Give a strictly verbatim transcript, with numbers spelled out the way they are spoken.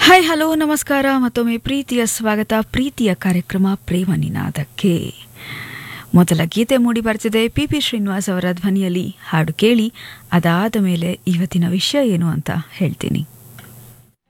Hi hello ನಮಸ್ಕಾರ ಮತ್ತೊಮ್ಮೆ ಪ್ರೀತಿಯ ಸ್ವಾಗತ ಪ್ರೀತಿಯ ಕಾರ್ಯಕ್ರಮ ಪ್ರೇಮ ನಿನಾದಕ್ಕೆ. ಮೊದಲ ಗೀತೆ ಮೂಡಿ ಬರ್ತಿದೆ ಪಿ ಪಿ ಶ್ರೀನಿವಾಸ್ ಅವರ ಧ್ವನಿಯಲ್ಲಿ. ಹಾಡು ಕೇಳಿ, ಅದಾದ ಮೇಲೆ ಇವತ್ತಿನ ವಿಷಯ ಏನು ಅಂತ ಹೇಳ್ತೀನಿ.